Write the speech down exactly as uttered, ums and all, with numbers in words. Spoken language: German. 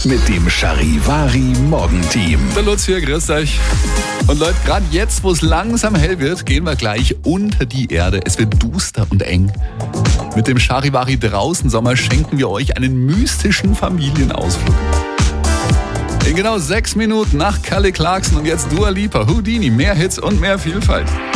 Mit dem Charivari Morgenteam. Der Lutz hier, grüßt euch. Und Leute, gerade jetzt, wo es langsam hell wird, gehen wir gleich unter die Erde. Es wird duster und eng. Mit dem Charivari draußen Sommer schenken wir euch einen mystischen Familienausflug. In genau sechs Minuten nach Kelly Clarkson und jetzt Dua Lipa, Houdini, mehr Hits und mehr Vielfalt.